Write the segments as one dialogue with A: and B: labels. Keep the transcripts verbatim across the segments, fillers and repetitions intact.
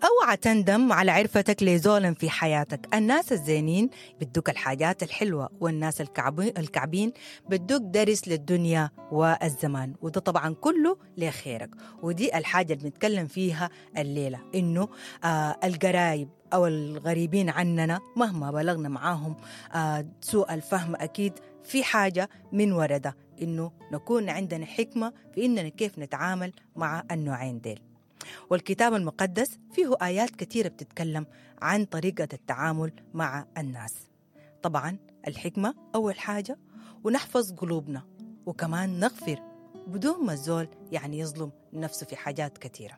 A: اوعى تندم على عرفتك لزول في حياتك. الناس الزينين بدوك الحاجات الحلوة، والناس الكعبين بدوك درس للدنيا والزمان، وده طبعا كله لخيرك. ودي الحاجة اللي بنتكلم فيها الليلة، إنه آه القرايب أو الغريبين عننا مهما بلغنا معاهم آه سوء الفهم، أكيد في حاجة من ورده إنه نكون عندنا حكمة في إننا كيف نتعامل مع النوعين ديل. والكتاب المقدس فيه آيات كثيرة بتتكلم عن طريقة التعامل مع الناس. طبعا الحكمة أول حاجة، ونحفظ قلوبنا، وكمان نغفر بدون ما الزول يعني يظلم نفسه في حاجات كثيرة.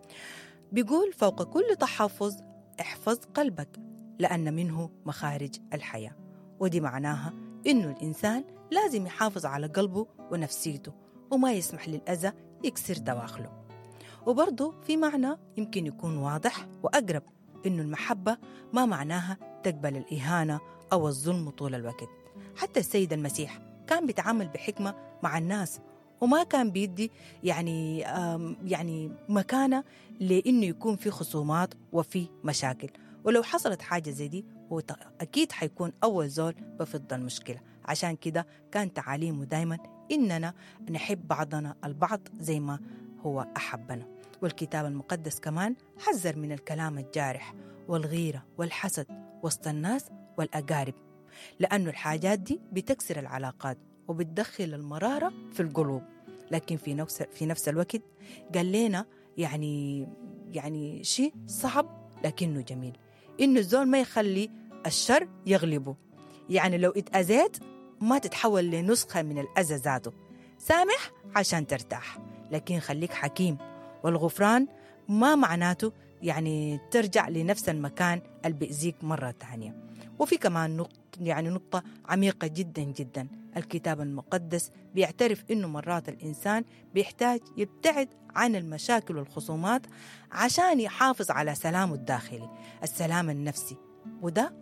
A: بيقول فوق كل تحفظ احفظ قلبك لأن منه مخارج الحياة. ودي معناها إنه الإنسان لازم يحافظ على قلبه ونفسيته، وما يسمح للأذى يكسر دواخله. وبرضه في معنى يمكن يكون واضح وأقرب، إنه المحبة ما معناها تقبل الإهانة أو الظلم طول الوقت. حتى السيد المسيح كان بيتعامل بحكمة مع الناس، وما كان بيدي يعني يعني مكانة لإنه يكون في خصومات وفي مشاكل. ولو حصلت حاجة زي دي هو أكيد حيكون أول زول بفض المشكلة. عشان كده كان تعاليمه دايما إننا نحب بعضنا البعض زي ما هو أحبنا. والكتاب المقدس كمان حذر من الكلام الجارح والغيرة والحسد وسط الناس والأقارب، لأنه الحاجات دي بتكسر العلاقات وبتدخل المرارة في القلوب. لكن في نفس في نفس الوقت قال لنا يعني يعني شيء صعب لكنه جميل، إنه الزول ما يخلي الشر يغلبه. يعني لو اتأذيت ما تتحول لنسخة من الأذى ذاته. سامح عشان ترتاح، لكن خليك حكيم. والغفران ما معناته يعني ترجع لنفس المكان اللي بيأذيك مرة تانية. وفي كمان نقطة يعني نقطة عميقة جدا جدا. الكتاب المقدس بيعترف إنه مرات الإنسان بيحتاج يبتعد عن المشاكل والخصومات عشان يحافظ على سلامه الداخلي، السلام النفسي. وده